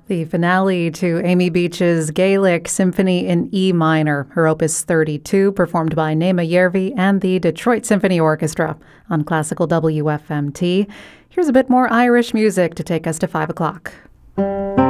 The finale to Amy Beach's Gaelic Symphony in E minor, her Opus 32, performed by Naima Järvi and the Detroit Symphony Orchestra on Classical WFMT. Here's a bit more Irish music to take us to 5 o'clock.